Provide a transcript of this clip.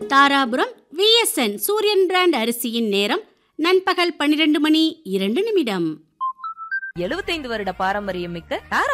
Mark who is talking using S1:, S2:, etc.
S1: Dharapuram VSN சூரியன் brand அரிசியின் நேரம் நண்பகல் 12 மணி 2 நிமிடம்.
S2: 75 வருட பாரம்பரியம் மிக்க